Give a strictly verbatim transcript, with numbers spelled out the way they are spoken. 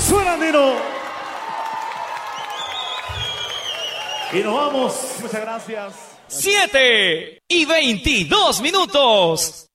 Suena Andino. Y nos vamos. Muchas gracias. Siete y veintidós minutos.